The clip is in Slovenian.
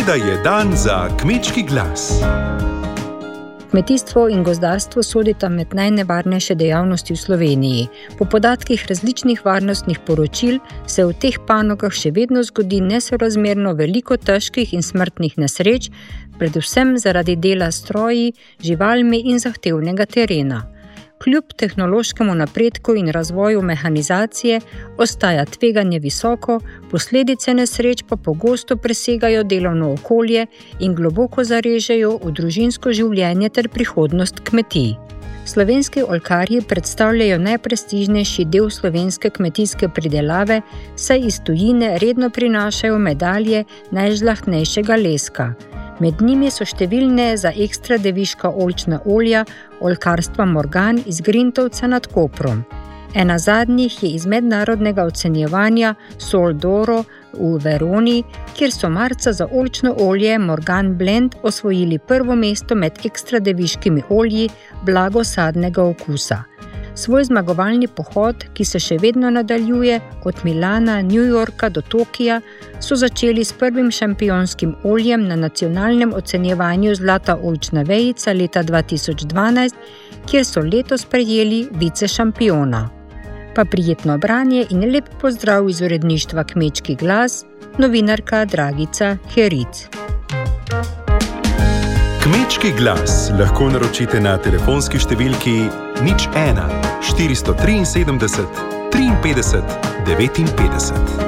Sreda je dan za kmečki glas. Kmetijstvo in gozdarstvo sodita med najnevarnejše dejavnosti v Sloveniji. Po podatkih različnih varnostnih poročil se v teh panogah še vedno zgodi nesorazmerno veliko težkih in smrtnih nesreč, predvsem zaradi dela s stroji, živalmi in zahtevnega terena. Kljub tehnološkemu napredku in razvoju mehanizacije ostaja tveganje visoko, posledice nesreč pa pogosto presegajo delovno okolje in globoko zarežejo v družinsko življenje ter prihodnost kmetij. Slovenski oljkarji predstavljajo najprestižnejši del slovenske kmetijske pridelave, saj iz tujine redno prinašajo medalje najžlahtnejšega leska. Med njimi so številne za ekstra deviška oljčna olja oljkarstva Morgan iz Grintovca nad Koprom. Ena zadnjih je iz mednarodnega ocenjevanja Sol d'Oro v Veroni, kjer so marca za oljčno olje Morgan Blend osvojili prvo mesto med ekstra deviškimi olji blagosadnega okusa. Svoj zmagovalni pohod, ki se še vedno nadaljuje od Milana, New Yorka do Tokija, so začeli s prvim šampionskim oljem na nacionalnem ocenjevanju Zlata oljčna vejica leta 2012, kjer so letos prejeli vicešampiona. Pa prijetno branje in lep pozdrav iz uredništva Kmečki glas, novinarka Dragica Heric. Kmečki glas lahko naročite na telefonski številki 01 473 53 59.